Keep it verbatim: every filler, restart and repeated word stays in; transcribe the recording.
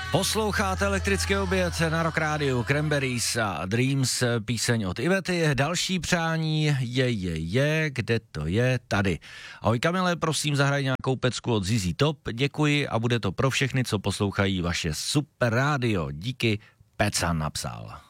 Posloucháte Elektrický oběd na Rock Rádiu, Cranberries a Dreams, píseň od Ivety. Další přání je, je, je, kde to je? Tady. Ahoj Kamile, prosím zahraj nějakou pecku od Z Z Top, děkuji a bude to pro všechny, co poslouchají vaše super rádio. Díky, Pecan napsal.